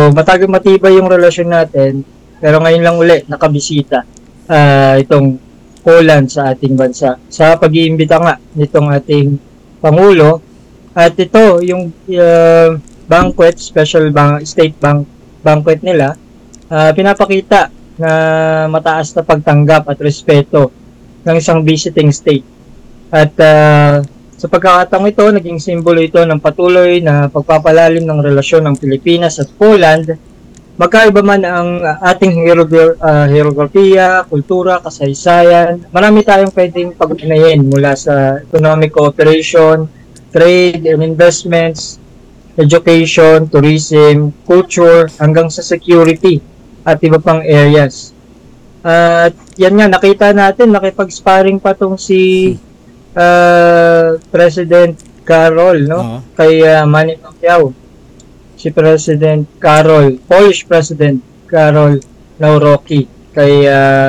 matibay yung relasyon natin, pero ngayon lang uli nakabisita itong Poland sa ating bansa. Sa pag-iimbita nga nitong ating Pangulo, at ito yung banquet, state banquet nila, pinapakita na mataas na pagtanggap at respeto ng isang visiting state. At sa pagkakataong ito, naging simbolo ito ng patuloy na pagpapalalim ng relasyon ng Pilipinas at Poland. Magkaiba man ang ating hierografiya, kultura, kasaysayan, marami tayong pwedeng pag-unayin mula sa economic cooperation, trade and investments, education, tourism, culture, hanggang sa security at iba pang areas. At yan nga, nakita natin, nakipag-sparring pa tong si President Karol, no? Kay Manny Pacquiao. Si President Karol, Polish President Karol Nawrocki, kay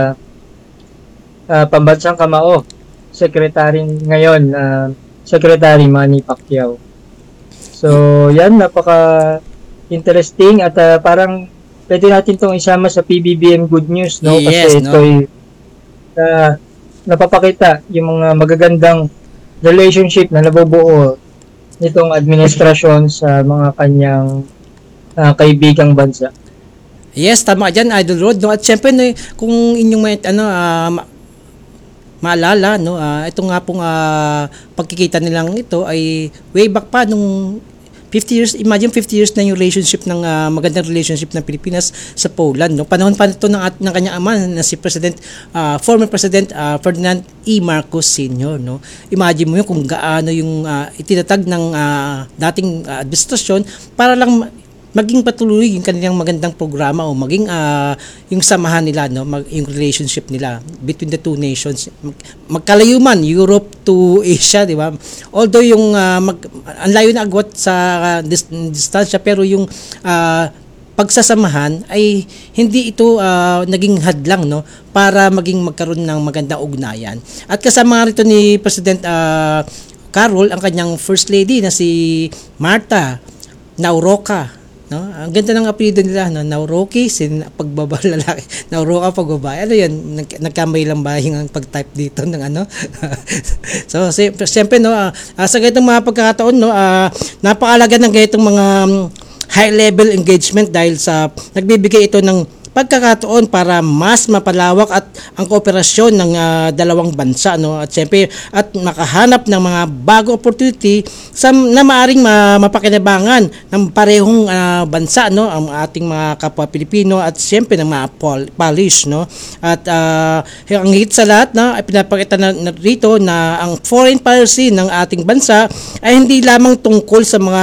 Pambansang Kamao, Secretary ngayon, Secretary Manny Pacquiao. So, yan, napaka-interesting at parang pwede natin itong isama sa PBBM Good News, no? Kasi ito'y napapakita yung mga magagandang relationship na nabubuo nitong administrasyon sa mga kanyang kaibigang bansa. Yes, tama dyan, Idol Rod. No? At syempre, no, kung inyong maalala, no, ito nga pong pagkikita nilang ito ay way back pa nung 50 years, imagine 50 years na yung relationship ng magandang relationship ng Pilipinas sa Poland, no. Panahon pa ito ng kanyang ama na si former President Ferdinand E. Marcos Sr., no. Imagine mo yun kung gaano yung itinatag ng dating administrasyon para lang maging patuloy yung kanilang magandang programa o maging yung samahan nila, no, yung relationship nila between the two nations. Magkalayo man Europe to Asia, di ba? Although yung ang layo na agwat sa distansya, pero yung pagsasamahan ay hindi ito naging hadlang, no, para magkaroon ng magandang ugnayan. At kasama rito ni President Karol ang kanyang First Lady na si Marta Nawrocka. No? Ang ganda ng apelyido nila, no? Nawrocki, lalaki. Nawrocka, pagbabae. Ano yan? Nagkamay lang ba yung pag-type dito ng ano? So, siyempre, no, sa ganitong mga pagkakataon, no, napakalaga ng ganitong mga high-level engagement dahil sa nagbibigay ito ng pagkakataon para mas mapalawak at ang kooperasyon ng dalawang bansa, no, at siyempre at makahanap ng mga bago opportunity na maaring mapakinabangan ng parehong bansa, no, ang ating mga kapwa Pilipino at siyempre ng mga Polish, no. At ang higit sa lahat, no, ay pinapakita na rito na ang foreign policy ng ating bansa ay hindi lamang tungkol sa mga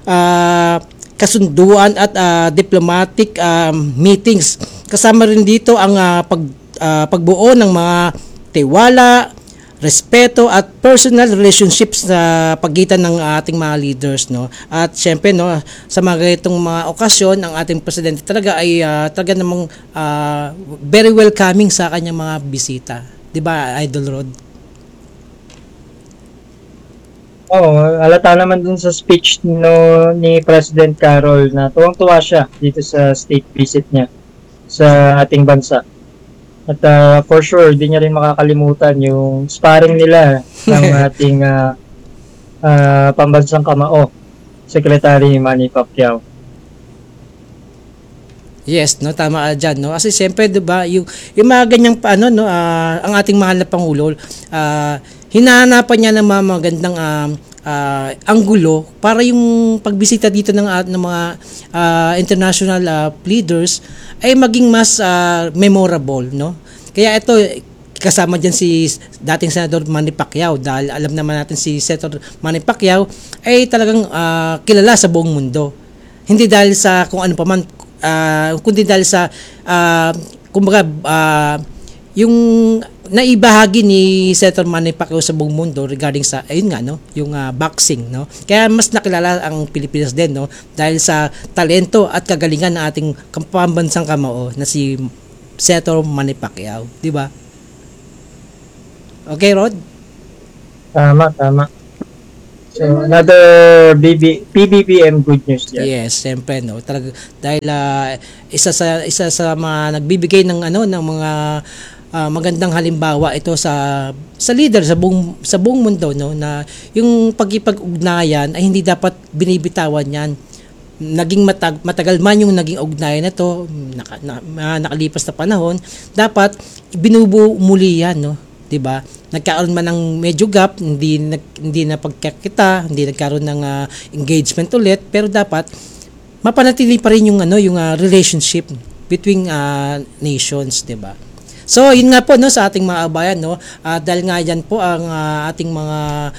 kasunduan at diplomatic meetings. Kasama rin dito ang pagbuo ng mga tiwala, respeto at personal relationships sa pagitan ng ating mga leaders, no. At syempre, no, sa mga ganitong mga okasyon, ang ating presidente talaga ay talaga namang very welcoming sa kanyang mga bisita. 'Di ba, Idol Rod? Halata naman dun sa speech ni President Karol na tuwang-tuwa siya dito sa state visit niya sa ating bansa. At for sure, di niya rin makakalimutan yung sparring nila ng ating Pambansang Kamao, Secretary Manny Pacquiao. Yes, no, tama dyan, no. Kasi siyempre, 'di ba, yung mga ganyang ang ating mahal na pangulo, hinahanapan niya ng mga magandang anggulo para yung pagbisita dito ng mga international leaders ay maging mas memorable, no. Kaya ito, kasama dyan si dating Senador Manny Pacquiao, dahil alam naman natin si Senator Manny Pacquiao ay talagang kilala sa buong mundo. Hindi dahil sa kung ano pa man, kundi dahil sa kumbaga yung naibahagi ni Senator Manny Pacquiao sa buong mundo regarding sa ayun nga, no, yung boxing, no. Kaya mas nakilala ang Pilipinas din, no, dahil sa talento at kagalingan ng ating pambansang kamao na si Senator Manny Pacquiao, di ba? Okay, Rod? Tama. So, another PBBM good news dyan. Yes, siyempre no. Talaga dahil isa sa mga nagbibigay ng ng mga magandang halimbawa ito sa leader sa buong mundo no, na yung pagkipag-ugnayan ay hindi dapat binibitawan 'yan. Naging matagal man yung naging ugnayan na to, nakalipas na panahon, dapat binubuo muli 'yan, no. 'Di ba? Nagkaroon man ng medyo gap, hindi na pagkakita, hindi nagkaroon ng engagement ulit, pero dapat mapanatili pa rin yung yung relationship between nations, 'di ba? So, yun nga po no sa ating mga abayan no, dahil nga yan po ang ating mga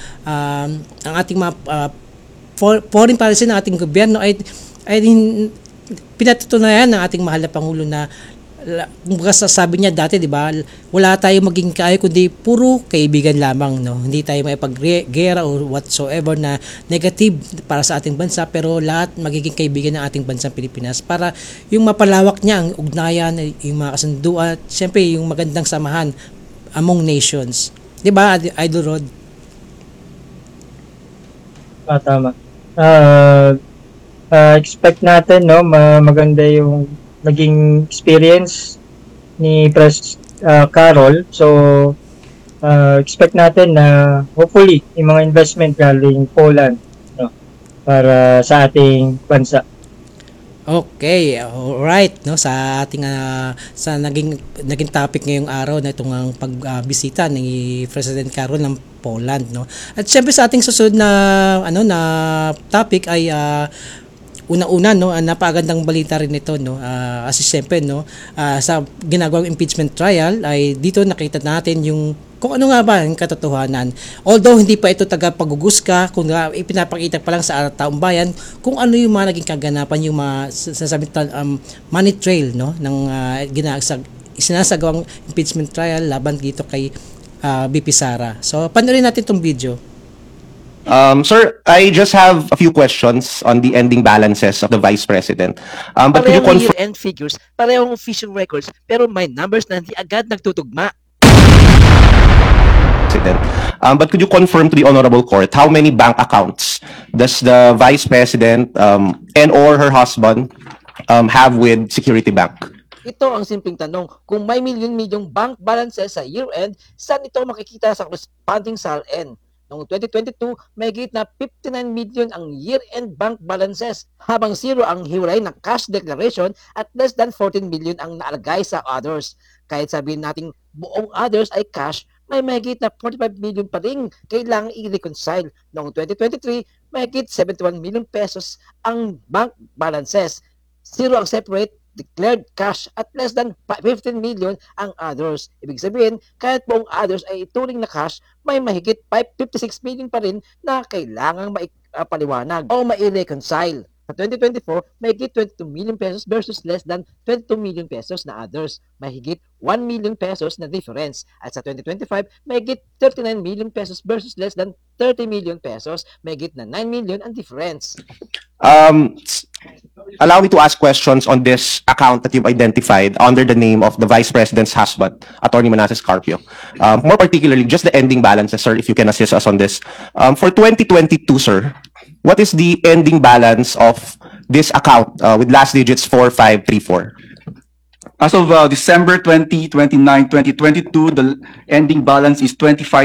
foreign policy ng ating gobyerno ay pinatutunayan ng ating mahal na pangulo na kumbaga sabi niya dati, 'di ba? Wala tayong maging kaya kundi puro kaibigan lamang, no. Hindi tayo maipaggera or whatsoever na negative para sa ating bansa, pero lahat magiging kaibigan ng ating bansang Pilipinas para yung mapalawak niya ang ugnayan, yung mga kasunduan, siyempre yung magandang samahan among nations. 'Di ba, Idol Rod? Tama. Expect natin no maganda yung naging experience ni Carol. So expect natin na hopefully yung mga investment galing Poland no para sa ating bansa. Okay, alright no sa ating sa naging topic ngayong araw na itong pagbisita ni President Carol ng Poland no. At syempre sa ating susunod na na topic ay una-una no, napakagandang balita rin ito no. Kasi siyempre no, sa ginagawang impeachment trial ay dito nakita natin yung kung ano nga ba ang katotohanan. Although hindi pa ito tagapagugusga, kung ipinapakita pa lang sa taong bayan kung ano yung mga naging kaganapan, yung mga money trail no ng sinasagawang impeachment trial laban dito kay BP Sara. So panoorin natin tong video. Sir, I just have a few questions on the ending balances of the Vice President. But could you Parehong confirm, year-end figures, parehong official records, pero may numbers na hindi agad nagtutugma. President, but could you confirm to the Honorable Court how many bank accounts does the Vice President and or her husband have with Security Bank? Ito ang simpleng tanong, kung may milyon-milyong bank balances sa year-end, saan ito makikita sa corresponding SALN? Noong 2022, may higit na 59 million ang year-end bank balances, habang zero ang hiwalay ng cash declaration at less than 14 million ang naalagay sa others. Kahit sabihin nating buong others ay cash, may mahigit na 45 million pa rin kailangang i-reconcile. Noong 2023, may higit 71 million pesos ang bank balances. Zero ang separate declared cash at less than 15 million ang others. Ibig sabihin, kahit buong others ay ituring na cash, may mahigit 56 million pa rin na kailangang maipaliwanag o mai-reconcile. Sa 2024, may higit 22 million pesos versus less than 22 million pesos na others. May higit 1 million pesos na difference. At sa 2025, may higit 39 million pesos versus less than 30 million pesos. May higit na 9 million ang difference. Allow me to ask questions on this account that you've identified under the name of the Vice President's husband, Attorney Manasseh Carpio. More particularly, just the ending balances, sir, if you can assist us on this. For 2022, sir, what is the ending balance of this account with last digits 4534? As of December 29, 2022, the ending balance is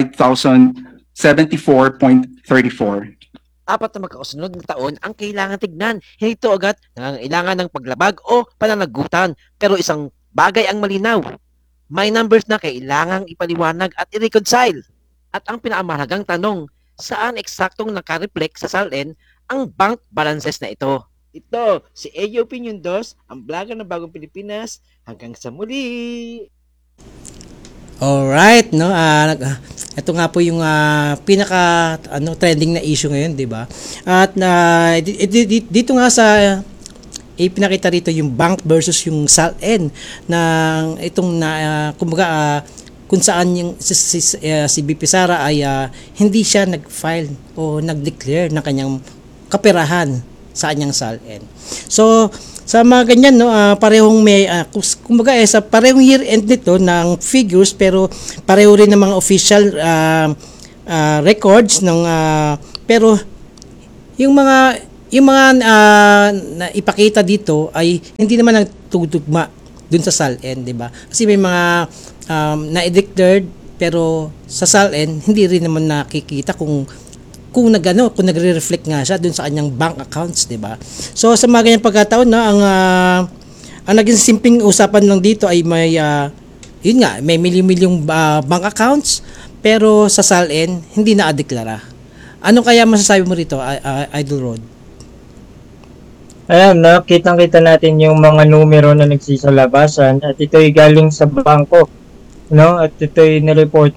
25,074.34. Apat na magkakasunod na taon ang kailangan tignan. Hindi ito agad nangangailangan ng paglabag o pananagutan. Pero isang bagay ang malinaw. May numbers na kailangang ipaliwanag at i-reconcile. At ang pinakamahalagang tanong, saan eksaktong nakareflect sa SALN ang bank balances na ito? Ito, si AO Opinion 2, ang vlogger ng Bagong Pilipinas. Hanggang sa muli! Alright, no. Ito nga po yung pinaka trending na issue ngayon, 'di ba? At dito nga sa ipinakita rito yung bank versus yung SALN na itong kumbaga kung saan yung si BP Sara ay hindi siya nag-file o nag-declare ng kanyang kaperahan sa kanyang SALN. So sa mga ganyan no, parehong may kumbaga sa parehong year end nito ng figures, pero pareho rin ng mga official records ng Pero yung mga na ipakita dito ay hindi naman nagtutugma dun sa SALN, 'di ba? Kasi may mga na-declared pero sa SALN hindi rin naman nakikita kung nagre-reflect nga siya dun sa kanyang bank accounts, 'di ba? So sa mga ganyang pagkataon na ang naging simpleng usapan lang dito ay may yun nga, may milyong bank accounts pero sa SALN hindi na-deklara. Ano kaya masasabi mo rito, Idol Rod? Ayan, kitang-kita natin yung mga numero na nagsisalabasan at ito'y galing sa bangko, no? At ito'y na-report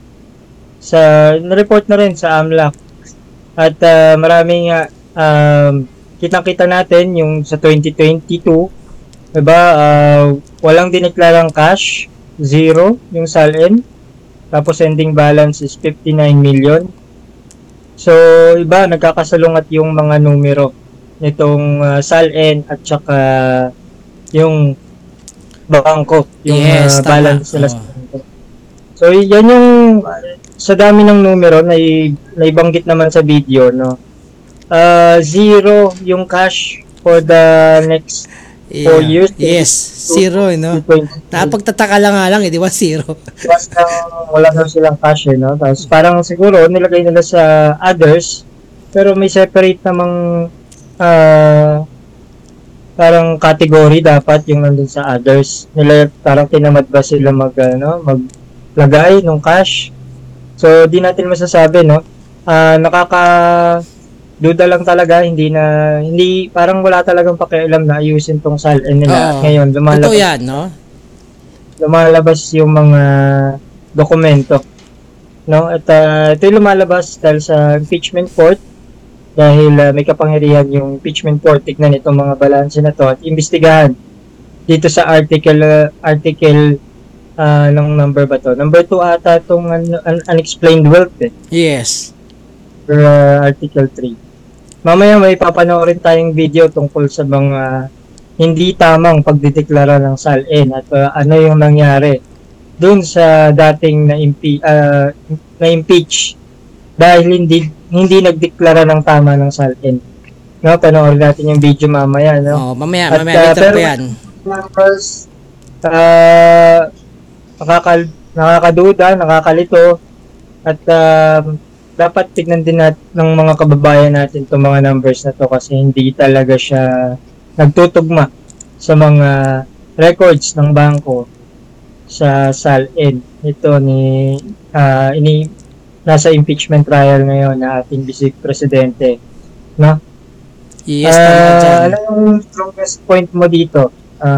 na rin sa AMLAC. At maraming kitang-kita natin yung sa 2022, diba? Walang dineklarang cash, 0 yung SALN. Tapos ending balance is 59 million. So, iba, nagkakasalungat yung mga numero nitong SALN at saka yung bangko, yung Yes, balance tama. nila. So, yan yung sa dami ng numero na naibanggit naman sa video, no? 0 yung cash for the next 4 years. Yes, 0, no? 2.2. Napagtataka lang nga lang, di ba? 0. Basta wala daw silang cash, no? Tapos parang siguro nilagay nila sa others, pero may separate namang parang category dapat yung nandun sa others. Parang tinamad ba sila maglagay ng cash? So, di natin masasabi, no? Duda lang talaga, hindi, parang wala talagang pakialam na ayusin tong SALN nila. Oo. Ngayon, Totoo yan, no? lumalabas yung mga dokumento, no? At ito lumalabas dahil sa impeachment court, dahil may kapangyarihan yung impeachment court tignan itong mga balanse na to at imbestigahan dito sa article ng number ba to? Number 2 ata itong unexplained wealth, Yes. for article 3. Mamaya may papanoorin tayong video tungkol sa mga hindi tamang pagdideklara ng SALN at ano yung nangyari dun sa dating na-impeach dahil hindi nagdeklara ng tama ng SALN. No, panoorin natin yung video mamaya, no? Mamaya, At, later pero, pa yan. Numbers, nakakaduda, nakakalito, at dapat tignan din ng mga kababayan natin itong mga numbers na to kasi hindi talaga siya nagtutugma sa mga records ng bangko sa SALN. Ito nasa impeachment trial ngayon na ating Vice Presidente, no? Yes, tama dyan. Ano yung strongest point mo dito?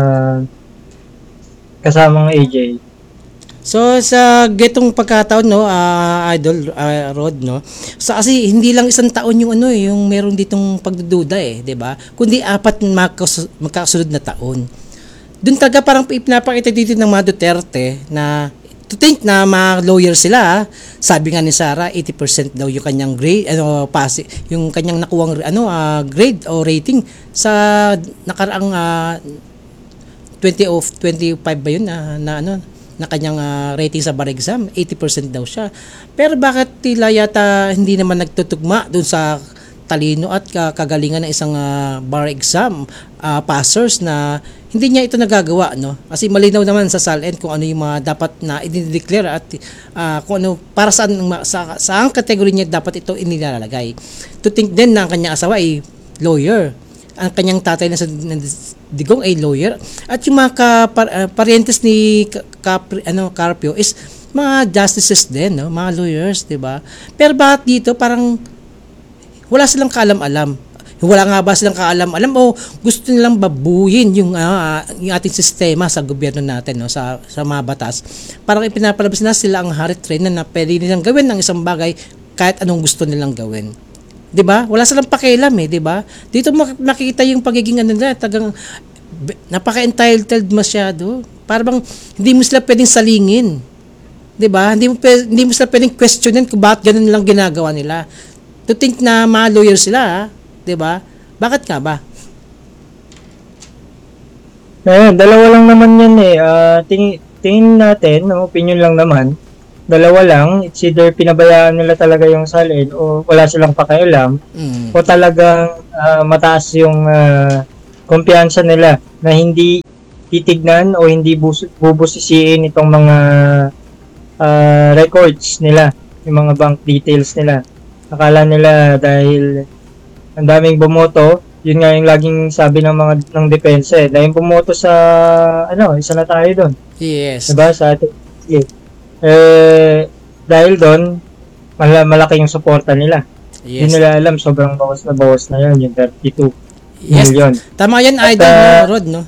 Kasamang AJ. So sa getong pagkataon, no, Idol Rod, no. So kasi hindi lang isang taon yung yung meron ditong pagdududa, 'di ba? Kundi 4 magkasunod na taon. Doon talaga parang pinapakita dito ng mga Duterte na to think na mga lawyer sila. Sabi nga ni Sara, 80% daw yung kanyang grade, yung kanyang nakuwang grade o rating sa nakaraang 25 ba yun na kanyang rating sa bar exam, 80% daw siya. Pero bakit tila yata hindi naman nagtutugma dun sa talino at kagalingan ng isang bar exam passers na hindi niya ito nagagawa, no? Kasi malinaw naman sa SALN kung ano yung mga dapat na i-declare at kung ano para saan kategory niya dapat ito inilalagay. To think din na ang kanyang asawa ay lawyer. Ang kanyang tatay na sa Digong ay lawyer at yung mga parientes ni Carpio is mga justices din, no? Mga lawyers, 'di ba? Pero bakit dito parang wala silang kaalam-alam? Wala nga ba silang kaalam-alam o gusto nilang babuyin yung ating sistema sa gobyerno natin, no? Sa mga batas? Parang ipinapalabas na sila ang hari train na pwede nilang gawin ng isang bagay kahit anong gusto nilang gawin. 'Di ba? Wala silang pakialam 'di ba? Dito makikita yung pagiging nila, tagang napaka-entitled masyado. Para bang hindi mo sila pwedeng salingin. 'Di ba? Hindi mo sila pwedeng questionin kung bakit ganun lang ginagawa nila. To think na mga lawyer sila, 'di ba? Bakit nga ba? Dalawa lang naman yan tingin natin, no, opinion lang naman. dalawa lang, it's either pinabayaan nila talaga yung salin o wala silang pakialam Mm. o talagang mataas yung kumpiyansa nila na hindi titignan o hindi bubusisiin itong mga records nila, yung mga bank details nila. Akala nila dahil ang daming bumoto, yun nga yung laging sabi ng depensa dahil bumoto sa isa na tayo doon. Yes. Diba? Sa ating dahil doon malaki yung suporta nila. Hindi Yes. nila alam sobrang bawas na yun, yung 32 Yes. million. Tama yan, At, Idol no, Rod, no?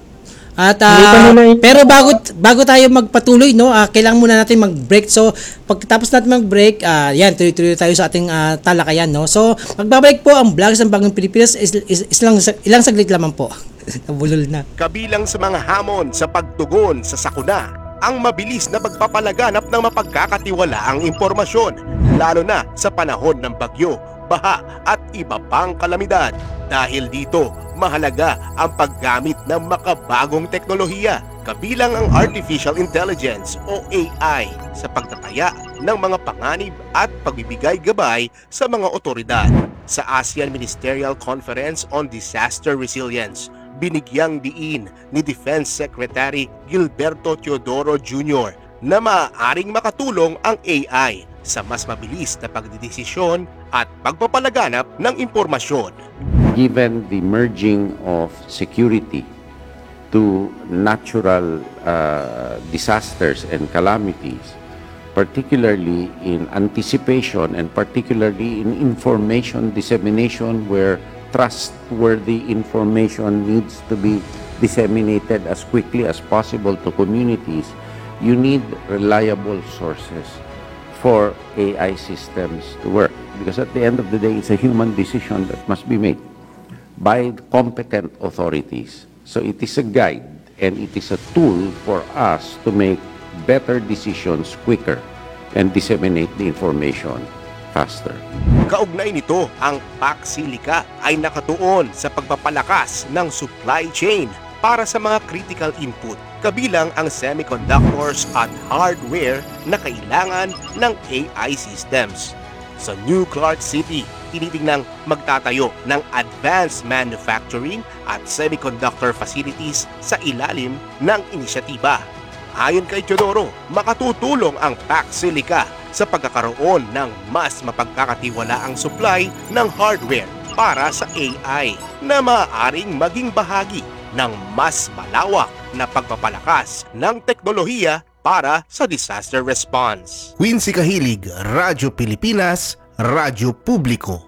At Hindi pa nila pero bago tayo magpatuloy, no, kailangan muna natin mag-break. So pagkatapos natin mag-break, yan tuloy-tuloy tayo sa ating talakayan, no. So magbabalik po ang vlogs ng Bagong Pilipinas ilang saglit lamang po. Nabulol na. Kabilang sa mga hamon sa pagtugon sa sakuna, ang mabilis na pagpapalaganap ng mapagkakatiwalaang impormasyon, lalo na sa panahon ng bagyo, baha at iba pang kalamidad. Dahil dito, mahalaga ang paggamit ng makabagong teknolohiya, kabilang ang Artificial Intelligence o AI sa pagtataya ng mga panganib at pagbibigay gabay sa mga otoridad. Sa ASEAN Ministerial Conference on Disaster Resilience, binigyang diin ni Defense Secretary Gilberto Teodoro Jr. na maaaring makatulong ang AI sa mas mabilis na pagdidesisyon at pagpapalaganap ng impormasyon. Given the merging of security to natural disasters and calamities, particularly in anticipation and particularly in information dissemination where trustworthy information needs to be disseminated as quickly as possible to communities, you need reliable sources for AI systems to work. Because at the end of the day, it's a human decision that must be made by competent authorities. So it is a guide and it is a tool for us to make better decisions quicker and disseminate the information faster. Kaugnay nito, ang PAC-SILICA ay nakatuon sa pagpapalakas ng supply chain para sa mga critical input, kabilang ang semiconductors at hardware na kailangan ng AI systems. Sa New Clark City, tinitingnang magtatayo ng advanced manufacturing at semiconductor facilities sa ilalim ng inisyatiba. Ayon kay Teodoro, makatutulong ang PAC-SILICA sa pagkakaroon ng mas mapagkakatiwalaang supply ng hardware para sa AI na maaaring maging bahagi ng mas malawak na pagpapalakas ng teknolohiya para sa disaster response. Quincy Kahilig, Radyo Pilipinas, Radyo Publiko.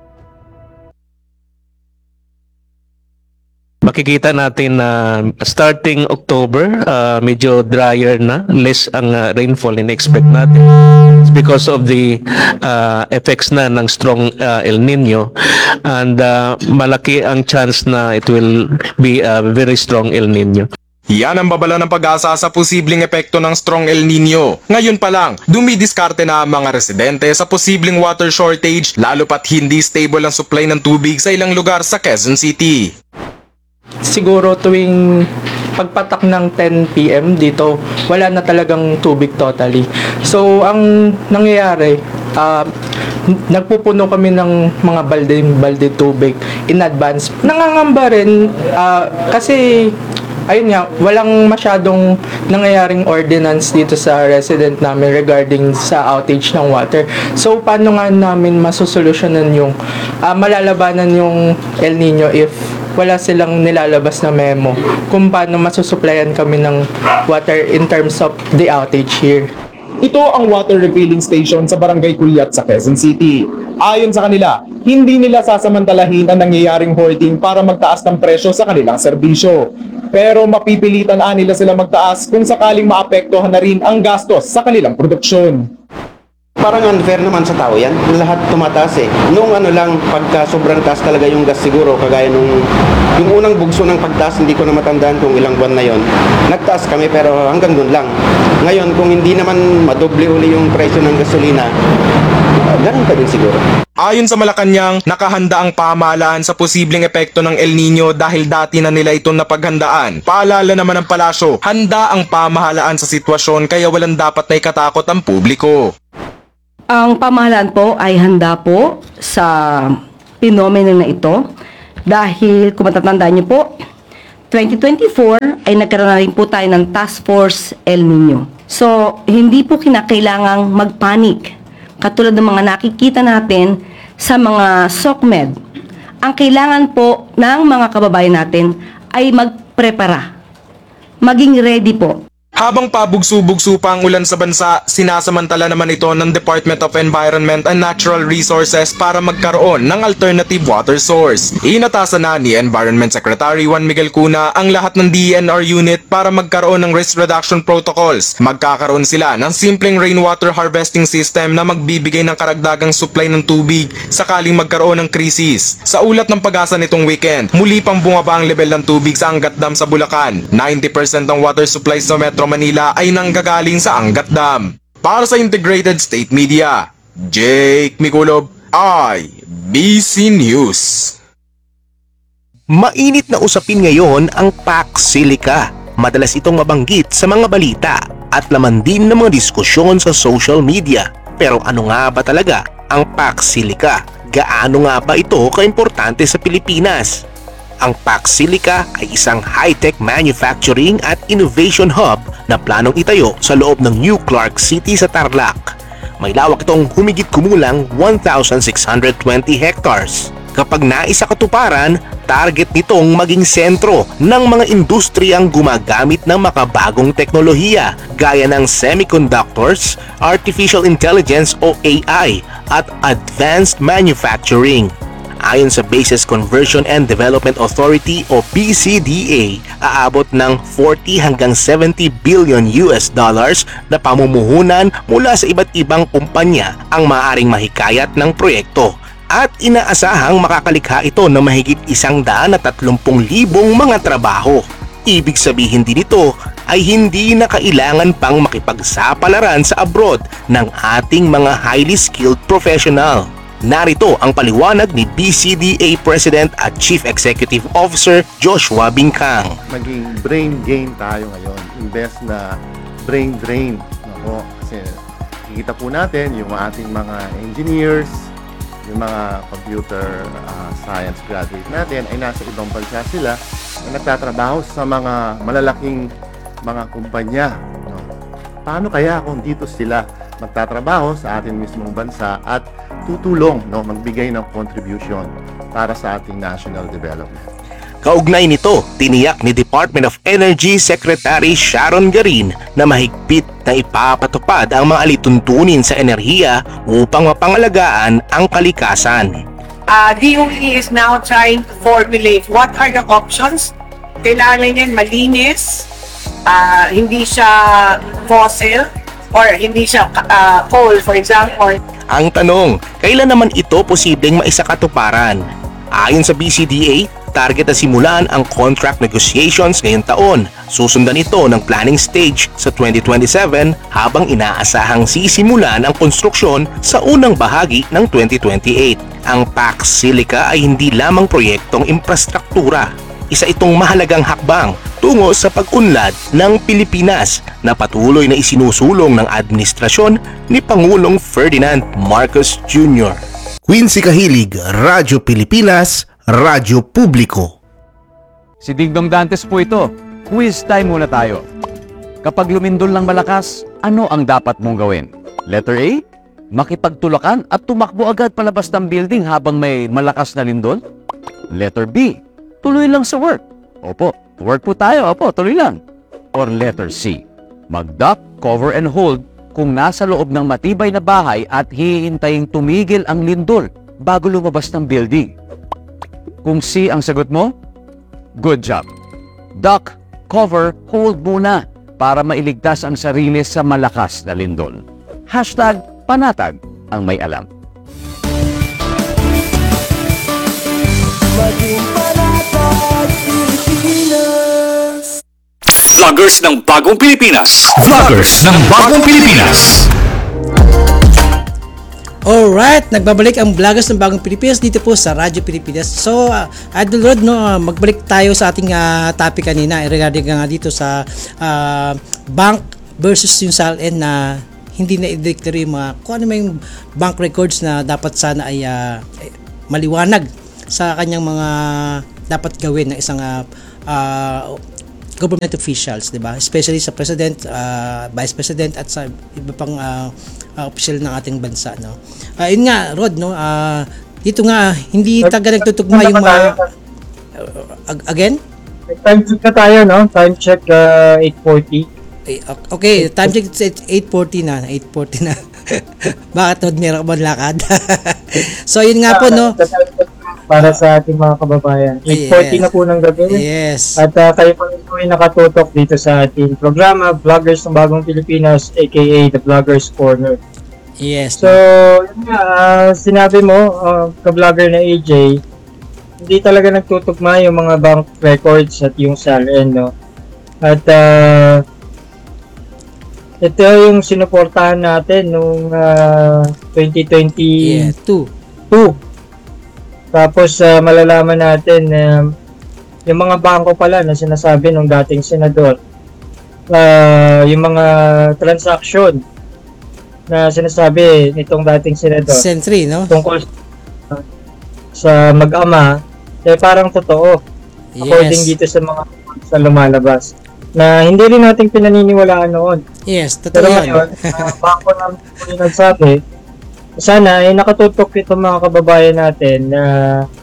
Makikita natin na starting October, medyo drier na, less ang rainfall in-expect natin. It's because of the effects na ng strong El Nino, and malaki ang chance na it will be a very strong El Nino. Yan ang babala ng pag-asa sa posibleng epekto ng strong El Nino. Ngayon pa lang, dumidiskarte na ang mga residente sa posibleng water shortage, lalo pat hindi stable ang supply ng tubig sa ilang lugar sa Quezon City. Siguro tuwing pagpatak ng 10 PM dito, wala na talagang tubig totally. So, ang nangyayari, nagpupuno kami ng mga balde tubig in advance. Nangangamba rin kasi ayun nga, walang masyadong nangyayaring ordinance dito sa resident namin regarding sa outage ng water. So, paano nga namin masusolusyonan yung malalabanan yung El Nino if wala silang nilalabas na memo kung paano masusuplayan kami ng water in terms of the outage here. Ito ang water refilling station sa Barangay Culiat sa Quezon City. Ayon sa kanila, hindi nila sasamantalahin ang nangyayaring hoarding para magtaas ng presyo sa kanilang serbisyo. Pero mapipilitan nila sila magtaas kung sakaling maapektuhan na rin ang gastos sa kanilang produksyon. Parang unfair naman sa tao yan. Lahat tumataas eh. Nung lang, pagka sobrang taas talaga yung gas siguro, kagaya yung unang bugso ng pagtaas, hindi ko na matandaan kung ilang buwan na yon. Nagtaas kami pero hanggang doon lang. Ngayon, kung hindi naman madoble uli yung presyo ng gasolina, Ganun pa din siguro. Ayon sa Malacanang, nakahanda ang pamahalaan sa posibleng epekto ng El Nino dahil dati na nila itong napaghandaan. Paalala naman ng palasyo, handa ang pamahalaan sa sitwasyon kaya walang dapat na ikatakot ang publiko. Ang pamahalaan po ay handa po sa pinomeno na ito dahil kung matatandaan niyo po, 2024 ay nagkaroon na rin po tayo ng Task Force El Nino. So, hindi po kinakailangang magpanik. Katulad ng mga nakikita natin sa mga SOCMED. Ang kailangan po ng mga kababayan natin ay magprepara. Maging ready po. Habang pabugso-bugso pa ang ulan sa bansa, sinasamantala naman ito ng Department of Environment and Natural Resources para magkaroon ng alternative water source. Inatasan na ni Environment Secretary Juan Miguel Cuna ang lahat ng DENR unit para magkaroon ng risk reduction protocols. Magkakaroon sila ng simpleng rainwater harvesting system na magbibigay ng karagdagang supply ng tubig sakaling magkaroon ng krisis. Sa ulat ng Pag-asa nitong weekend, muli pang bumaba ang level ng tubig sa Angat Dam sa Bulacan. 90% ng water supply sa Metro Manila ay nanggagaling sa Angat Dam. Para sa Integrated State Media, Jake Miculob, IBC News. Mainit na usapin ngayon ang Pax Silica. Madalas itong mabanggit sa mga balita at laman din ng mga diskusyon sa social media. Pero ano nga ba talaga ang Pax Silica? Gaano nga ba ito kaimportante sa Pilipinas? Ang Pax Silica ay isang high-tech manufacturing at innovation hub na planong itayo sa loob ng New Clark City sa Tarlac. May lawak itong humigit kumulang 1,620 hectares. Kapag naisa katuparan, target nitong maging sentro ng mga industriyang gumagamit ng makabagong teknolohiya gaya ng semiconductors, artificial intelligence o AI at advanced manufacturing. Ayon sa Bases Conversion and Development Authority o BCDA, aabot ng 40 hanggang 70 billion US dollars na pamumuhunan mula sa iba't ibang kumpanya ang maaaring mahikayat ng proyekto. At inaasahang makakalikha ito ng mahigit 130,000 mga trabaho. Ibig sabihin din ito ay hindi na kailangan pang makipagsapalaran sa abroad ng ating mga highly skilled professional. Narito ang paliwanag ni BCDA President at Chief Executive Officer Joshua Bingkang. Maging brain gain tayo ngayon, imbes na brain drain. Ako, kasi kikita po natin yung ating mga engineers, yung mga computer science graduate natin ay nasa ibang bansa sila na nagtatrabaho sa mga malalaking mga kumpanya. No? Paano kaya kung dito sila magtatrabaho sa ating mismong bansa at tutulong, no, magbigay ng contribution para sa ating national development? Kaugnay nito, tiniyak ni Department of Energy Secretary Sharon Garin na mahigpit na ipapatupad ang mga alituntunin sa enerhiya upang mapangalagaan ang kalikasan. DOE is now trying to formulate what are the options. Kailangan yan malinis, hindi siya fossil, or hindi siya coal, for example. Ang tanong, kailan naman ito posibleng maisakatuparan? Ayon sa BCDA, target na simulan ang contract negotiations ngayong taon. Susundan ito ng planning stage sa 2027 habang inaasahang sisimulan ang konstruksyon sa unang bahagi ng 2028. Ang Pax Silica ay hindi lamang proyektong infrastruktura. Isa itong mahalagang hakbang tungo sa pag-unlad ng Pilipinas na patuloy na isinusulong ng administrasyon ni Pangulong Ferdinand Marcos Jr. Quincy Kahilig, Radyo Pilipinas, Radyo Publiko. Si Dingdong Dantes po ito. Quiz time muna tayo. Kapag lumindol ng malakas, ano ang dapat mong gawin? Letter A, makipagtulakan at tumakbo agad palabas ng building habang may malakas na lindol? Letter B, tuloy lang sa work. Opo, work po tayo. Opo, tuloy lang. Or letter C, mag-duck, cover and hold kung nasa loob ng matibay na bahay at hihintaying tumigil ang lindol bago lumabas ng building. Kung C ang sagot mo, good job. Duck, cover, hold muna para mailigtas ang sarili sa malakas na lindol. Hashtag panatag ang may alam. Vloggers ng Bagong Pilipinas. Vloggers ng Bagong Pilipinas. Alright, nagbabalik ang vloggers ng Bagong Pilipinas dito po sa Radyo Pilipinas. So, Idol Rod, no, magbalik tayo sa ating topic kanina regarding nga dito sa bank versus yung SALN na hindi na i-declare yung mga kung ano yung bank records na dapat sana ay maliwanag sa kanyang mga dapat gawin ng isang government officials, 'di ba? Especially sa president, vice president at sa iba pang official ng ating bansa, no. Yun nga, Rod, no. Dito nga hindi taga nagtutugma yung mga again? Time check na tayo, no? Time check 8:40. Okay, time check 8:40 na, 8:40 na. Bakit, Rod, meron ka ba lakad? So yun nga po, no. Para sa ating mga kababayan. 8:40 na po ng gabi. Yes. At kayo po ay nakatutok dito sa ating programa, Vloggers ng Bagong Pilipinas, aka The Vloggers Corner. Yes. So, yun nga, sinabi mo, ka-vlogger na AJ, hindi talaga nagtutugma yung mga bank records at yung SALN, no? At ito yung sinuportahan natin nung 2022. Tapos malalaman natin yung mga bangko pala na sinasabi ng dating senador, yung mga transaction na sinasabi nitong dating senador Sentry, no? tungkol sa mag-ama, parang totoo. According dito sa mga sa lumalabas na hindi rin natin pinaniniwalaan noon. Yes, totoo Pero yan. ngayon, bangko namin po yung nagsabi, sana ay nakatutok itong mga kababayan natin na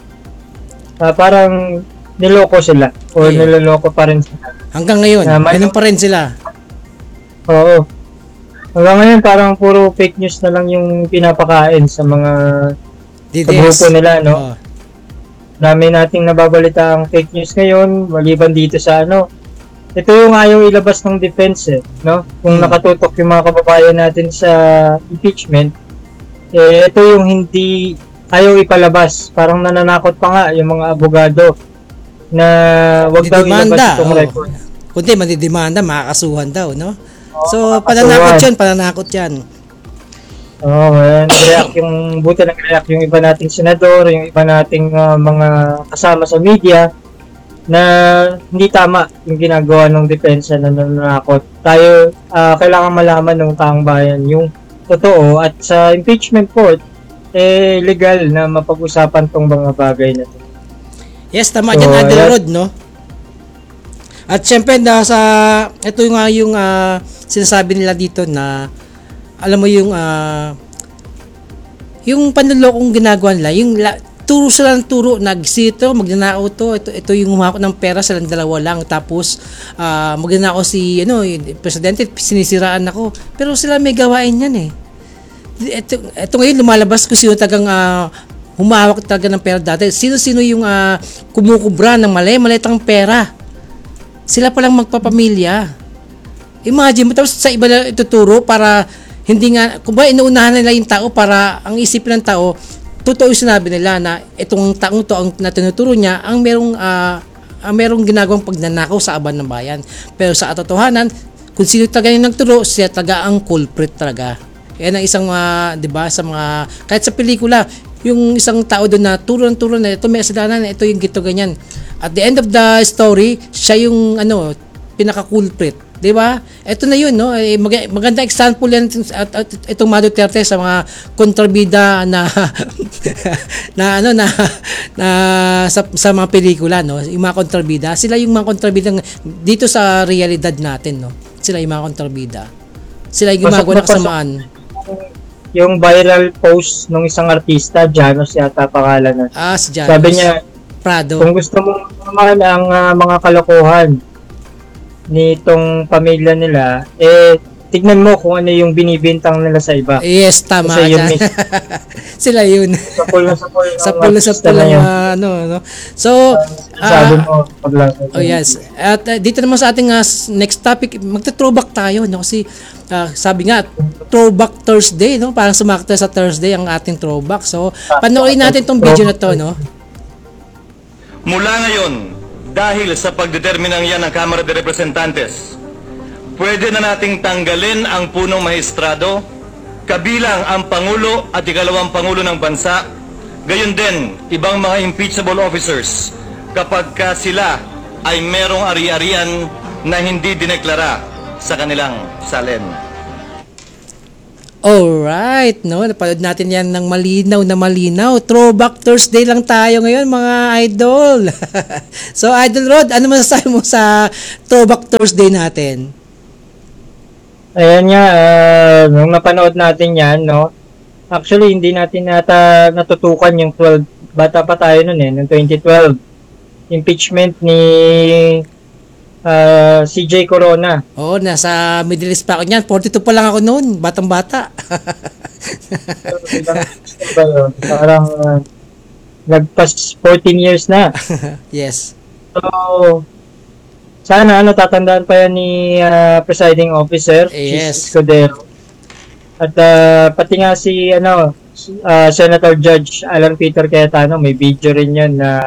parang niloko sila o niloloko pa rin sila. Hanggang ngayon, ganun pa rin sila. Oo. Hanggang ngayon parang puro fake news na lang yung pinapakain sa mga sa grupo nila, no? Dami nating nababalita ang fake news ngayon, maliban dito sa ano. Ito yung ayaw ilabas ng defense, no? Kung nakatutok yung mga kababayan natin sa impeachment, ito yung hindi ayaw ipalabas. Parang nananakot pa nga yung mga abogado na wag daw ilabas itong record. Kundi madidemanda, makakasuhan daw, no? So, pananakot yan. Nag-react yung buti nag-react yung iba nating senador, yung iba nating mga kasama sa media na hindi tama yung ginagawa ng depensa na nananakot. Tayo, kailangan malaman ng taong bayan yung totoo at sa impeachment court legal na mapag-usapan tong mga bagay na to. Yes, tama dyan, Idol Rod, no? At syempre ito nga yung sinasabi nila dito na alam mo yung panlolokong ginagawa nila, yung turo sila ng turo, nagsito, magnanao to, ito yung humahakot ng pera, silang dalawa lang, tapos magnanao si presidente, sinisiraan ako, pero sila may gawain yan ito ngayon lumalabas kung sino tagang humahawak talaga ng pera dati, sino yung kumukubra ng maliitang pera, sila palang magpapamilya. Imagine mo, tapos sa iba na ituturo para hindi nga, kung ba inuunahan nila yung tao para ang isipin ng tao, totoo yung sinabi nila na itong taong to ang natinuturo niya ang merong ginagawang pagnanakaw sa aban ng bayan. Pero sa katotohanan, kung sino talaga yung nagturo, siya talaga ang culprit talaga. Yan ang isang, di ba, sa mga, kahit sa pelikula, yung isang tao doon na turo na ito may kasalanan, ito yung gito ganyan. At the end of the story, siya yung pinaka-culprit. Di ba? Ito na yun, no? Maganda example yan at itong Mado Duterte sa mga kontrabida na sa mga pelikula, no? Yung mga kontrabida, sila yung mga kontrabida dito sa realidad natin, no? Sila yung mga kontrabida. Sila yung gumagawa ng kasamaan. Yung viral post ng isang artista, Janos yata pangalan na. Si Janos. Sabi niya, Prado. Kung gusto mo naman ang mga kalokohan nitong pamilya nila, tignan mo kung ano yung binibintang nila sa iba. Yes, tama ka. Sila yun. Sapul na no. So, yes. At dito naman sa ating next topic, magta-throwback tayo, no? Kasi sabi nga, Throwback Thursday, no? Parang sumakto sa Thursday ang ating throwback. So, panoorin natin tong video na to, no? Mula ngayon, dahil sa pagdeterminang yan ng Kamara de Representantes, pwede na nating tanggalin ang punong maestrado kabilang ang Pangulo at ikalawang Pangulo ng bansa, gayon din ibang mga impeachable officers kapag ka sila ay merong ari-arian na hindi dineklara sa kanilang salen. Alright, no? Napanood natin yan ng malinaw na malinaw. Throwback Thursday lang tayo ngayon, mga idol. So, Idol Rod, ano masasabi mo sa Throwback Thursday natin? Ayan nga, nung napanood natin yan, no? Actually, hindi natin natutukan yung 12. Bata pa tayo nun noong 2012. Impeachment ni CJ Corona. Oo, nasa Middle East pa ako niyan. 42 pa lang ako noon, batang-bata. Parang nagpas 14 years na. Yes. So, sana tatandaan pa yan ni presiding officer, Yes. Escudero. At pati nga si Senator Judge Alan Peter Cayetano, may video rin yan na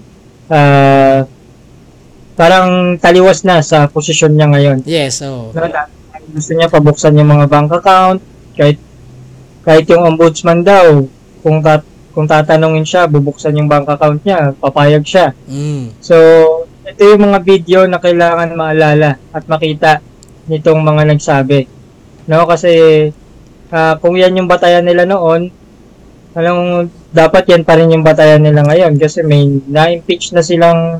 parang taliwas na sa posisyon niya ngayon. Yes, oh. Gusto niya pabuksan yung mga bank account, kahit yung ombudsman daw, kung tatanungin siya, bubuksan yung bank account niya, papayag siya. So, ito yung mga video na kailangan maalala at makita nitong mga nagsabi. No, kasi kung yan yung batayan nila noon, dapat yan pa rin yung batayan nila ngayon kasi may na-impeach na silang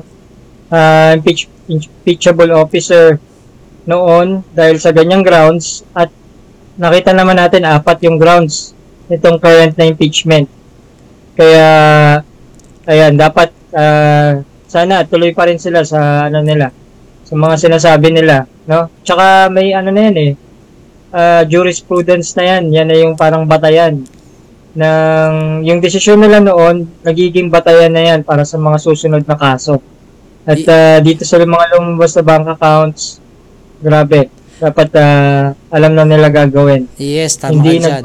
impeachable officer noon dahil sa ganyang grounds, at nakita naman natin 4 yung grounds nitong current na impeachment. Kaya ayan, dapat sana tuloy pa rin sila sa nila, sa mga sinasabi nila, no? Tsaka may na yan jurisprudence na yan na yung parang batayan ng yung desisyon nila noon, nagiging batayan na yan para sa mga susunod na kaso. At dito sa mga lumabas na bank accounts, grabe, dapat alam na nila gagawin. Yes, tama hindi ka dyan.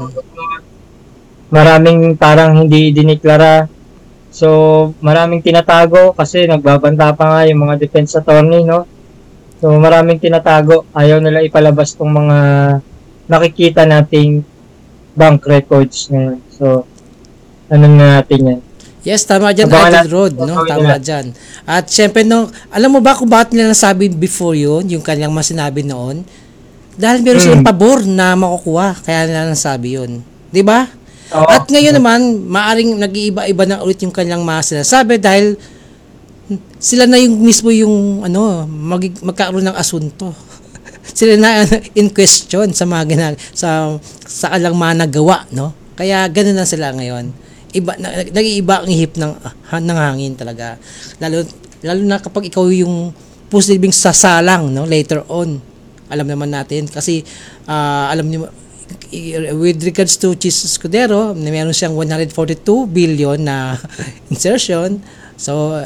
Maraming parang hindi diniklara. So, maraming tinatago kasi nagbabanta pa nga yung mga defense attorney, no? So, maraming tinatago. Ayaw nila ipalabas tong mga nakikita nating bank records ngayon. So, natin yan. Yes, tama dyan, Idol Rod, no? Tama dyan. At syempre, alam mo ba kung bakit nila nasabi before yun, yung kanyang mga sinabi noon? Dahil meron silang pabor na makukuha, kaya nila nasabi yun. Di ba? At ngayon naman, maaring nag-iiba-iba na ulit yung kanyang mga sinasabi dahil sila na yung mismo yung magkaroon ng asunto. Sila na in question sa mga sa alang mga nagawa, no? Kaya ganoon na sila ngayon. Nag-iiba ang ihip ng hangin talaga. Lalo na kapag ikaw yung posibleng sasalang, no, later on. Alam naman natin kasi alam niyo with regards to Jesus Escudero, meron siyang 142 billion na insertion. So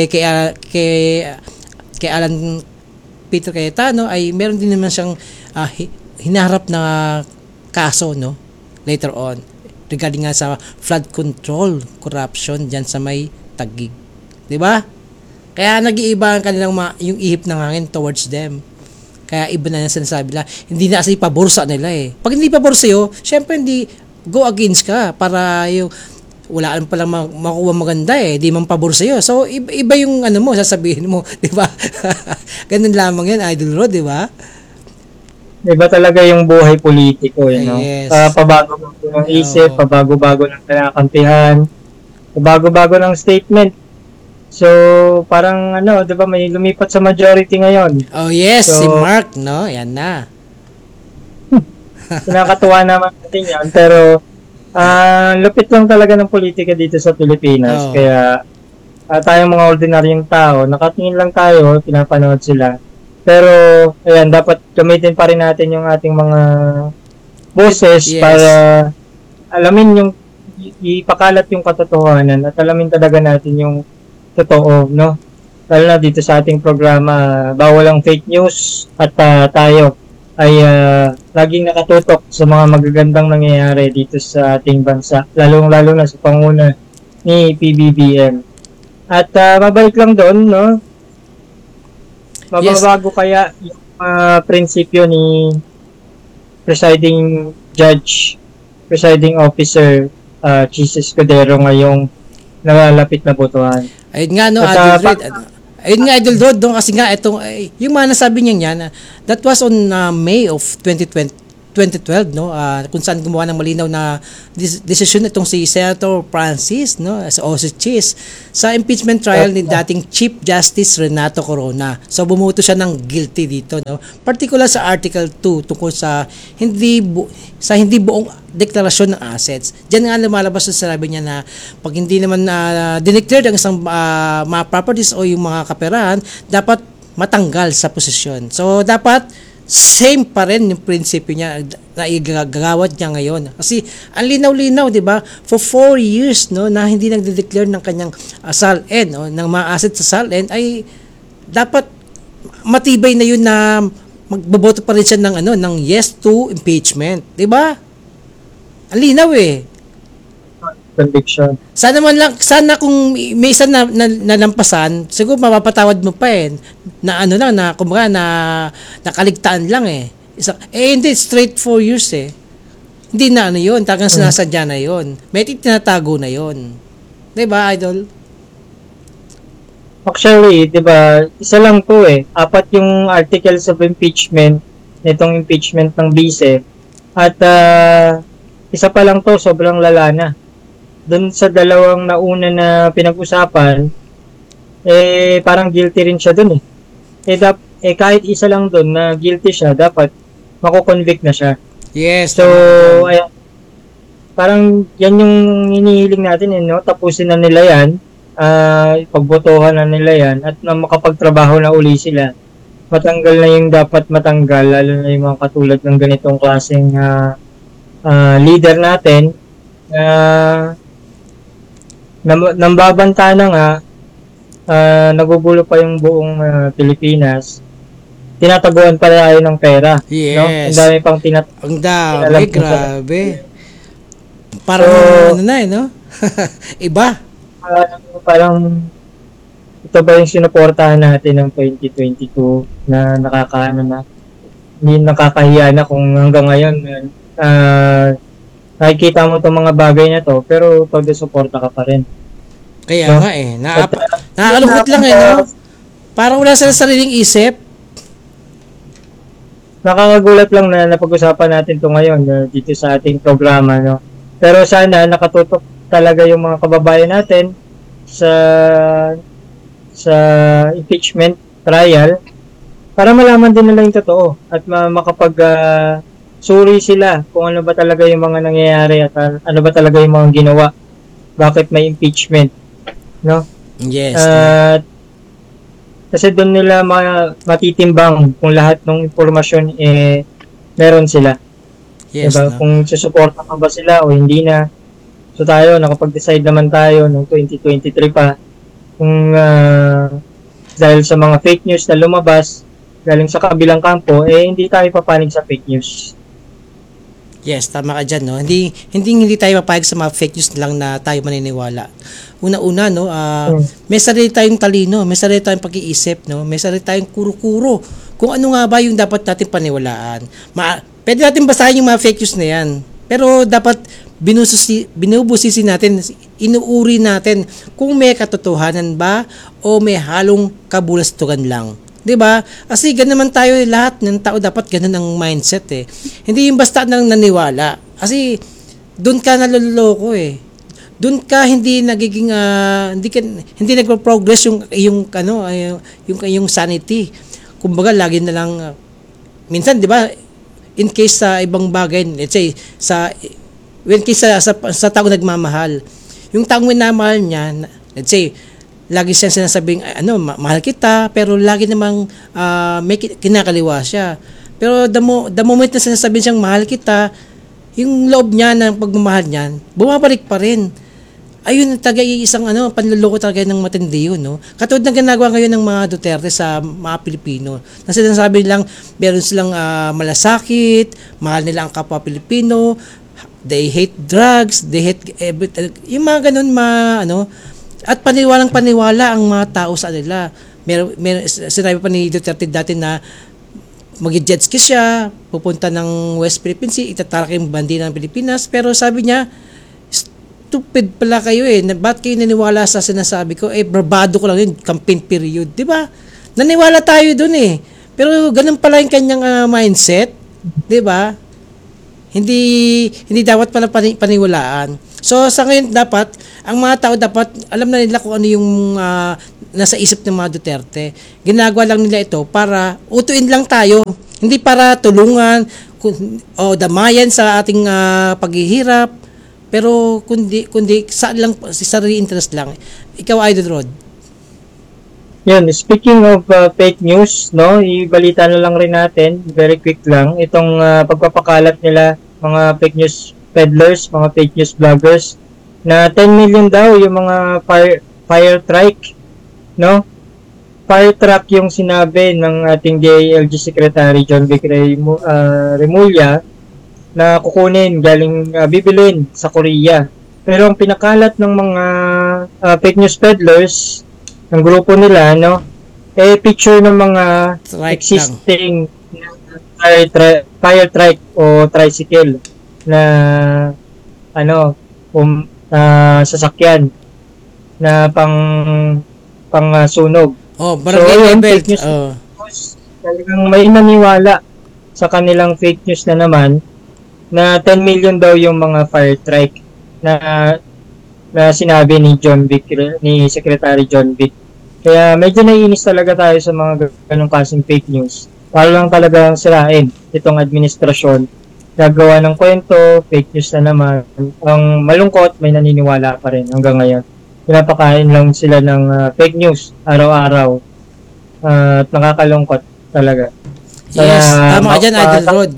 kay Alan Peter Cayetano ay meron din naman siyang hinaharap na kaso, no, later on regarding nga sa flood control corruption diyan sa may Taguig, 'di ba? Kaya nag-iiba ang kanilang yung ihip ng hangin towards them. Kaya iba na yung sinasabi nila, hindi na kasi pabor sa nila eh. Pag hindi pabor sa'yo, syempre hindi go against ka para yung wala pa lang makuha maganda eh, di man pabor sa'yo. So iba yung sasabihin mo, 'di ba? Ganun lamang 'yan, Idol Rod, 'di ba? Iba talaga yung buhay politiko, no? Yes. Pabago-bago ng isip, pabago-bago ng kinakampihan, pabago-bago ng statement. So, parang 'di ba, may lumipat sa majority ngayon. Oh yes, so, si Mark, no? Yan na. Nakakatuwa naman natin yan, pero lupit lang talaga ng politika dito sa Pilipinas. Kaya tayong mga ordinaryong tao, nakatingin lang tayo, pinapanood sila. Pero, ayan, dapat gamitin pa rin natin yung ating mga boses para alamin ipakalat yung katotohanan at alamin talaga natin yung totoo, no? Lalo na dito sa ating programa, bawal ang fake news at tayo ay laging nakatutok sa mga magagandang nangyayari dito sa ating bansa, lalo na sa panguna ni PBBM. At mabalik lang doon, no? Mababago kaya yung prinsipyo ni presiding judge presiding officer Chis Escudero ngayong nalalapit na botohan. Ayun nga, no, At, Idol Red. Ayun nga, Idol Rod, no, kasi nga, itong, yung mga nasabi niya yan, that was on May of 2012, no, kung saan gumawa ng malinaw na desisyon itong si Senator Francis, no, o si Chis, sa impeachment trial ni dating Chief Justice Renato Corona. So, bumuto siya ng guilty dito, no, particular sa Article 2 tungkol sa hindi buong deklarasyon ng assets. Diyan nga lumalabas sa sinabi niya na pag hindi naman dineclared ang isang mga properties o yung mga kaperahan, dapat matanggal sa posisyon. So, dapat same pa rin yung prinsipyo niya na igagawad niya ngayon. Kasi ang linaw-linaw, di ba? For 4 years, no, na hindi nagde-declare ng kanyang SALN, no, ng mga assets sa SALN, ay dapat matibay na yun na magboboto pa rin siya ng ng yes to impeachment, di ba? Ang linaw Conviction. Sana kung may isa na nalampasan, siguro mapapatawad mo pa na na kumbaga na nakaligtaan lang hindi, straight 4 years Hindi na yun, talagang sinasadya na yun. May tinatago na yun. Diba, Idol? Actually, 'di ba, isa lang 'to 4 yung articles of impeachment nitong impeachment ng vice at isa pa lang 'to, sobrang lala na. Doon sa dalawang nauna na pinag-usapan, parang guilty rin siya doon kahit isa lang doon na guilty siya, dapat mako-convict na siya. Yes. So, ayan, parang yan yung hinihiling natin no? Tapusin na nila yan, pagbotohan na nila yan, at na makapagtrabaho na uli sila. Matanggal na yung dapat matanggal, lalo na yung mga katulad ng ganitong klaseng leader natin, nambabanta na nga, nagugulo pa yung buong Pilipinas, tinataguan pa tayo ng pera. Yes. No? Ang dami pang ang dami, grabe. Parang no? Iba. Parang ito ba yung sinuportahan natin ng 2022 na hindi nakakahiya na kung hanggang ngayon nakikita mo itong mga bagay na to, pero pag-suporta ka pa rin. Kaya no? nga nakakalungkot lang no? Parang wala sa sariling isip. Nakakagulat lang na napag-usapan natin to ngayon dito sa ating programa, no? Pero sana nakatutok talaga yung mga kababayan natin sa impeachment trial para malaman din nila yung totoo at suri sila kung ano ba talaga yung mga nangyayari at ano ba talaga yung mga ginawa. Bakit may impeachment, no? Yes. Kasi doon nila matitimbang kung lahat ng impormasyon meron sila. Yes. Diba? No? Kung susuporta pa ba sila o hindi na. So tayo, nakapag-decide naman tayo noong 2023 pa kung dahil sa mga fake news na lumabas galing sa kabilang kampo, hindi tayo papanig sa fake news. Yes, tama ka dyan, no? Hindi tayo mapayag sa mga fake news lang na tayo maniniwala. Una-una, no? May sarili tayong talino, may sarili tayong pag-iisip, no? May sarili tayong kuro-kuro. Kung ano nga ba yung dapat natin paniwalaan. Pwede natin basahin yung mga fake news na yan. Pero dapat binubusisi natin, inuuri natin kung may katotohanan ba o may halong kabulastugan lang. 'Di ba? Kasi ganun naman tayo, lahat ng tao dapat ganun ang mindset Hindi yung basta nang naniwala. Kasi doon ka naloloko Doon ka hindi nagiging hindi nagpo-progress yung sanity. Kumbaga lagi na lang minsan 'di ba, in case sa ibang bagay, let's say sa taong nagmamahal. Yung taong minamahal niya, let's say lagi siyang sinasabing mahal kita, pero lagi namang may kinakaliwa siya. Pero the moment na sinasabihin siyang mahal kita, yung loob niya ng pagmamahal niyan bumabalik pa rin. Ayun talaga isang panluloko talaga ng matindi yun, no? Katulad ng ginagawa ngayon ng mga Duterte sa mga Pilipino. Na sinasabi lang meron silang malasakit, mahal nila ang kapwa Pilipino, they hate drugs, they hate everything. Yung mga ganun at paniwalang-paniwala ang mga tao sa kanila. Sinabi pa ni Duterte dati na mag-jet ski siya, pupunta ng West Philippine Sea, itatarak yung bandila ng Pilipinas. Pero sabi niya, stupid pala kayo eh. Ba't kayo naniwala sa sinasabi ko? Barbado ko lang yun, campaign period. Diba? Naniwala tayo dun eh. Pero ganun pala yung kanyang mindset. Diba? Hindi dapat pala paniwalaan. So sa ngayon dapat, ang mga tao dapat, alam na nila kung ano yung nasa isip ng mga Duterte. Ginagawa lang nila ito para utuin lang tayo. Hindi para tulungan o damayan sa ating paghihirap. Pero kundi sa sarili interest lang. Ikaw, Idol Rod. Yan, speaking of fake news, no, ibalita na lang rin natin, very quick lang, itong pagpapakalat nila, mga fake news peddlers, mga fake news vloggers, na 10 million daw yung mga fire trike, no? Fire truck yung sinabi ng ating DILG Secretary John Vic Remulla, na kukunin, bibilin sa Korea. Pero ang pinakalat ng mga fake news peddlers, ng grupo nila, no, picture ng mga existing fire trike o tricycle na sasakyan na pang sunog. Barangay fake news. Talagang may naniwala sa kanilang fake news na naman na 10 million daw yung mga fire trike na sinabi ni Secretary John Vic. Kaya medyo naiinis talaga tayo sa mga ganong klaseng fake news. Para lang talagang sirain itong administrasyon. Gagawa ng kwento, fake news na naman. Ang malungkot, may naniniwala pa rin hanggang ngayon. Pinapakain lang sila ng fake news araw-araw. At nakakalungkot talaga. Yes, tama ka dyan, Idol Rod.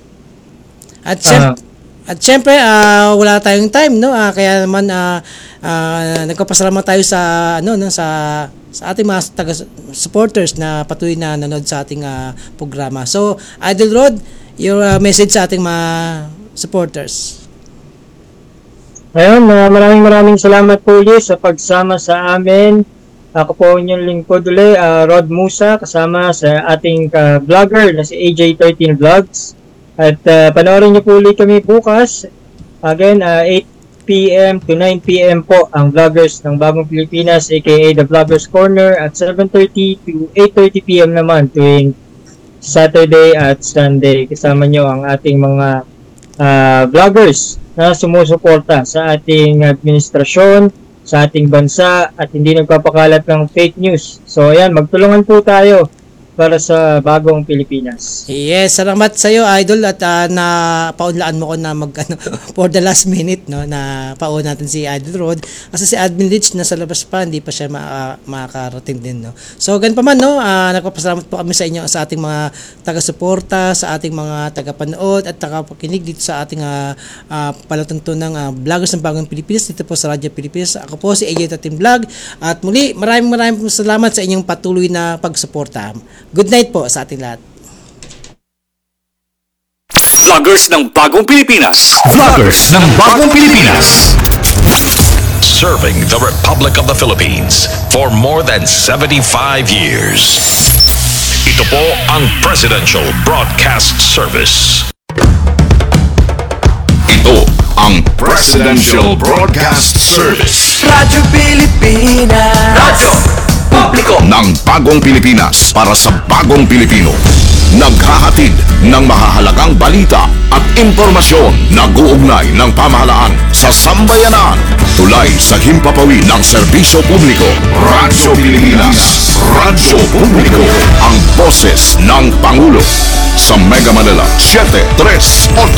At syempre, wala tayong time, no? Kaya naman nagpapasalamat tayo sa sa ating mga supporters na patuloy na nanood sa ating programa. So, Idol Rod, your message sa ating mga supporters. Ayun, maraming salamat po ulit sa pagsama sa amin. Ako po inyong lingkod ulit, Rod Musa, kasama sa ating vlogger na si AJ13 Vlogs. At panoorin niyo po ulit kami bukas. Again, 8 p.m. to 9 p.m. po ang vloggers ng Bagong Pilipinas, aka The Vloggers Corner, at 7:30 to 8:30 p.m. naman tuwing Saturday at Sunday. Kasama nyo ang ating mga vloggers na sumusuporta sa ating administrasyon, sa ating bansa, at hindi nagpapakalat ng fake news. So ayan, magtulungan po tayo para sa Bagong Pilipinas. Yes, salamat sa iyo, Idol, at napaunlaan mo ko na for the last minute, no, na paun natin si Idol Rod kasi si Admin Rich nasa labas pa, hindi pa siya makakarating din, no. So ganun pa man, no, nagpapasalamat po kami sa inyo, sa ating mga taga-suporta, sa ating mga taga-panood at taga-pakinig dito sa ating palatuntunang vloggers ng Bagong Pilipinas dito po sa Radyo Pilipinas. Ako po si AJ13 Vlog, at muli maraming salamat sa inyong patuloy na pagsuporta. Good night po sa ating lahat. Vloggers ng Bagong Pilipinas. Vloggers ng Bagong Pilipinas. Serving the Republic of the Philippines for more than 75 years. Ito po ang Presidential Broadcast Service. Ito ang Presidential Broadcast Service. Radyo Pilipinas. Radyo Publiko ng Bagong Pilipinas para sa Bagong Pilipino. Naghahatid ng mahahalagang balita at impormasyon na guugnay ng pamahalaan sa sambayanan. Tulay sa himpapawid ng serbisyo publiko. Radyo Pilipinas. Radyo Publiko. Ang boses ng Pangulo. Sa Mega Manila, 738